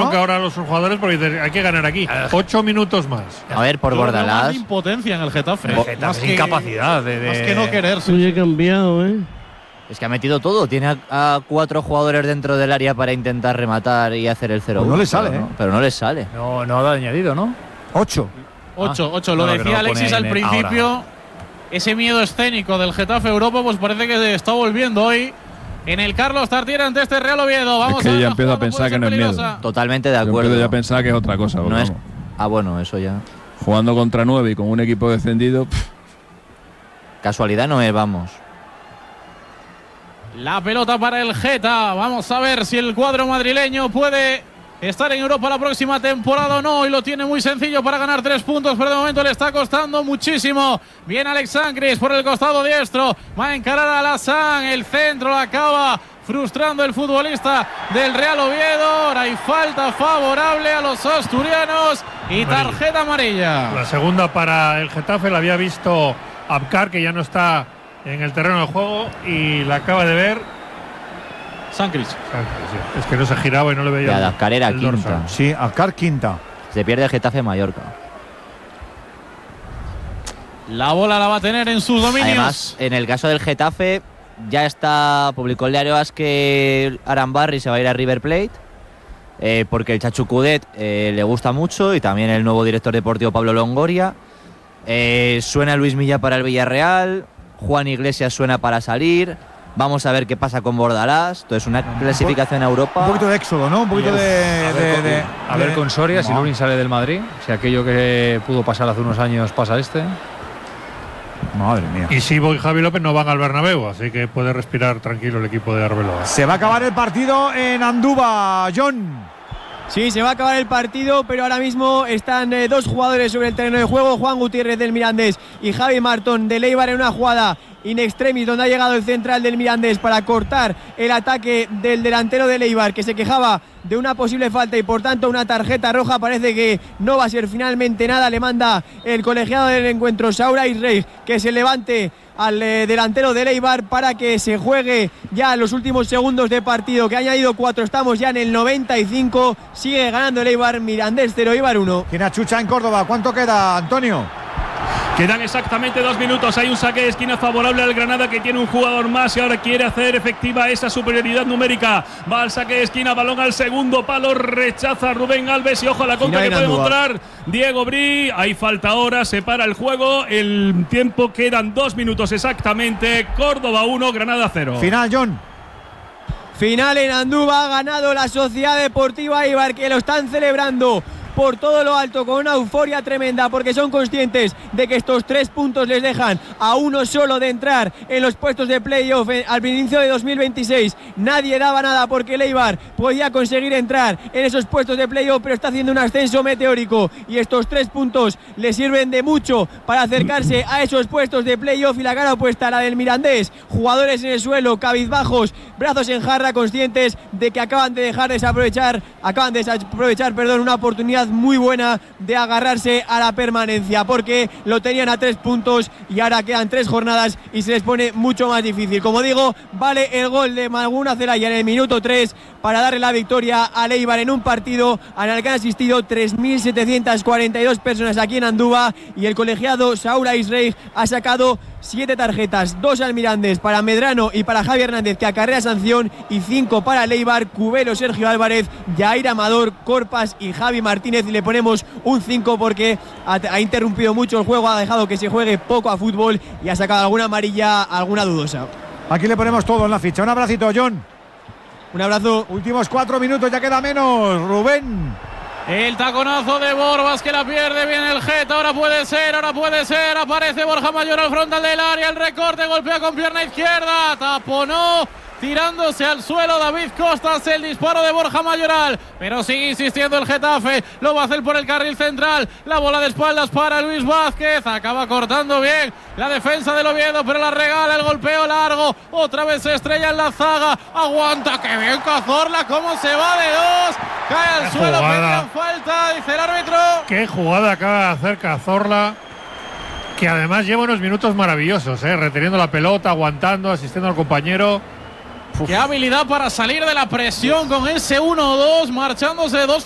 bronca ahora a los jugadores porque dicen, hay que ganar aquí. 8 minutos más. A ver, por Bordalás. Hay impotencia en el Getafe. Más que incapacidad más que no querer. Oye, he cambiado, Es que ha metido todo. Tiene a 4 jugadores dentro del área para intentar rematar y hacer el 0-1. Pues no le sale, pero no le sale. No ha añadido, ¿no? 8. 8. Lo decía Alexis al principio. Ahora. Ese miedo escénico del Getafe Europa, pues parece que está volviendo hoy en el Carlos Tartiere ante este Real Oviedo. Vamos es que a ver, ya empiezo a pensar que no es miedo. Totalmente de acuerdo. Yo empiezo ya a pensar que es otra cosa. No es. Bueno, eso ya. Jugando contra 9 y con un equipo descendido. Casualidad no es, vamos. La pelota para el Geta. Vamos a ver si el cuadro madrileño puede estar en Europa la próxima temporada o no. Y lo tiene muy sencillo para ganar 3 puntos, pero de momento le está costando muchísimo. Viene Alex Sangris por el costado diestro. Va a encarar a Lassan. El centro la acaba frustrando el futbolista del Real Oviedo. Ahora hay falta favorable a los asturianos y tarjeta amarilla. La segunda para el Getafe la había visto Abkar, que ya no está en el terreno de juego, y la acaba de ver Sangris. Sí. Es que no se giraba y no le veía. Ya, Abkar era quinta. Dorsal. Sí, Abkar quinta. Se pierde el Getafe Mallorca. La bola la va a tener en sus dominios. Además, en el caso del Getafe, ya publicó el diario AS que Arambarri se va a ir a River Plate, porque el Chachu Coudet le gusta mucho, y también el nuevo director deportivo Pablo Longoria. Suena Luis Milla para el Villarreal, Juan Iglesias suena para salir. Vamos a ver qué pasa con Bordalás. Entonces, una clasificación a Europa. Un poquito de éxodo, ¿no? Un poquito a ver con Soria, si Lunin sale del Madrid. Si aquello que pudo pasar hace unos años pasa Madre mía. Y Sibo y Javi López no van al Bernabéu, así que puede respirar tranquilo el equipo de Arbeloa. Se va a acabar el partido en Andúba, John. Sí, se va a acabar el partido, pero ahora mismo están 2 jugadores sobre el terreno de juego, Juan Gutiérrez del Mirandés y Javi Martón del Eibar, en una jugada in extremis donde ha llegado el central del Mirandés para cortar el ataque del delantero del Eibar, que se quejaba de una posible falta y por tanto una tarjeta roja. Parece que no va a ser finalmente nada. Le manda el colegiado del encuentro, Saurais Reich, que se levante al delantero del Eibar para que se juegue ya los últimos segundos de partido, que ha añadido 4. Estamos ya en el 95. Sigue ganando el Eibar. Mirandés 0, Eibar 1. ¿Quién achucha en Córdoba? ¿Cuánto queda, Antonio? Quedan exactamente 2 minutos. Hay un saque de esquina favorable al Granada, que tiene un jugador más y ahora quiere hacer efectiva esa superioridad numérica. Va al saque de esquina, balón al segundo palo, rechaza Rubén Alves y ojo a la contra que puede encontrar Diego Bri. Hay falta ahora, se para el juego. El tiempo, quedan 2 minutos exactamente. Córdoba 1, Granada 0. Final, John. Final en Andúba. Ha ganado la Sociedad Deportiva Eibar, que lo están celebrando por todo lo alto con una euforia tremenda, porque son conscientes de que estos 3 puntos les dejan a uno solo de entrar en los puestos de playoff al inicio de 2026. Nadie daba nada porque el Eibar podía conseguir entrar en esos puestos de playoff, pero está haciendo un ascenso meteórico y estos 3 puntos le sirven de mucho para acercarse a esos puestos de playoff. Y la cara opuesta, la del Mirandés, jugadores en el suelo, cabizbajos, brazos en jarra, conscientes de que acaban de desaprovechar una oportunidad muy buena de agarrarse a la permanencia, porque lo tenían a 3 puntos y ahora quedan 3 jornadas y se les pone mucho más difícil. Como digo, vale el gol de Maguna Zelaya en el minuto 3 para darle la victoria al Eibar en un partido al que han asistido 3.742 personas aquí en Andúba, y el colegiado Saurais Reich ha sacado 7 tarjetas, 2 al Mirandés para Medrano y para Javi Hernández, que acarrea sanción, y 5 para el Eibar, Cubero, Sergio Álvarez, Jair Amador, Corpas y Javi Martínez. Y le ponemos un 5 porque ha interrumpido mucho el juego, ha dejado que se juegue poco a fútbol y ha sacado alguna amarilla, alguna dudosa. Aquí le ponemos todo en la ficha. Un abracito, John. Un abrazo. Últimos 4 minutos, ya queda menos. Rubén. El taconazo de Borbas, que la pierde bien el Geta. Ahora puede ser. Aparece Borja Mayoral al frontal del área. El recorte, golpea con pierna izquierda. Taponó, tirándose al suelo David Costas, el disparo de Borja Mayoral, pero sigue insistiendo el Getafe. Lo va a hacer por el carril central. La bola de espaldas para Luis Vázquez. Acaba cortando bien la defensa del Oviedo, pero la regala. El golpeo largo. Otra vez se estrella en la zaga. Aguanta, que bien Cazorla. Cómo se va de 2. Cae al suelo. Pedían falta, dice el árbitro. Qué jugada acaba de hacer Cazorla, que además lleva unos minutos maravillosos, reteniendo la pelota, aguantando, asistiendo al compañero. Qué habilidad para salir de la presión con ese 1-2, marchándose de 2